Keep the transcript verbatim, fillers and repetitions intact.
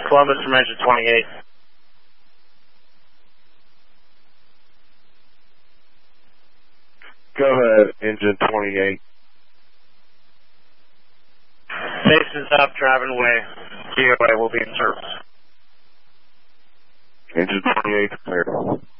Columbus from engine twenty-eight. Go ahead, engine twenty-eight. Station stop, driving away. G O A will be in service. Engine twenty-eight, clear.